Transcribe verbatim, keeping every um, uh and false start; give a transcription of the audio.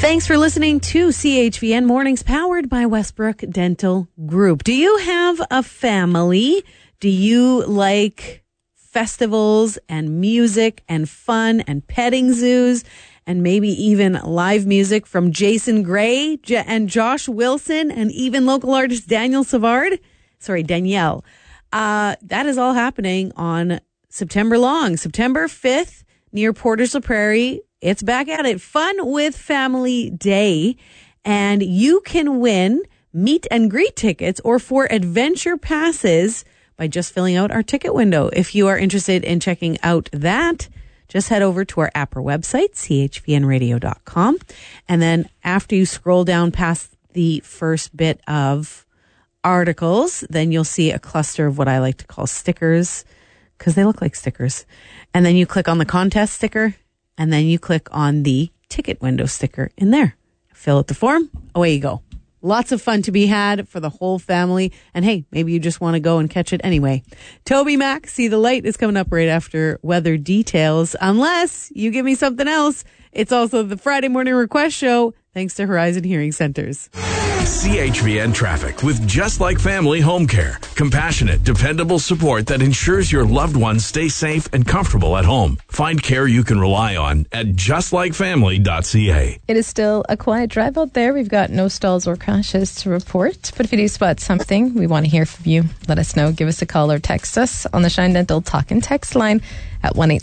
Thanks for listening to C H V N Mornings, powered by Westbrook Dental Group. Do you have a family? Do you like festivals and music and fun and petting zoos and maybe even live music from Jason Gray and Josh Wilson and even local artist Daniel Savard? Sorry, Danielle. Uh, that is all happening on September long, September fifth near Portage la Prairie. It's back at it. Fun with Family Day. And you can win meet and greet tickets or for adventure passes by just filling out our ticket window. If you are interested in checking out that, just head over to our app or website, c h v n radio dot com. And then after you scroll down past the first bit of articles, then you'll see a cluster of what I like to call stickers, because they look like stickers. And then you click on the contest sticker, and then you click on the ticket window sticker in there. Fill out the form. Away you go. Lots of fun to be had for the whole family. And hey, maybe you just want to go and catch it anyway. Toby Mac, See the Light is coming up right after weather details. Unless you give me something else. It's also the Friday Morning Request Show, thanks to Horizon Hearing Centers. C H V N Traffic with Just Like Family Home Care. Compassionate, dependable support that ensures your loved ones stay safe and comfortable at home. Find care you can rely on at just like family dot c a. It is still a quiet drive out there. We've got no stalls or crashes to report. But if you do spot something, we want to hear from you. Let us know. Give us a call or text us on the Shine Dental Talk and Text line at one eight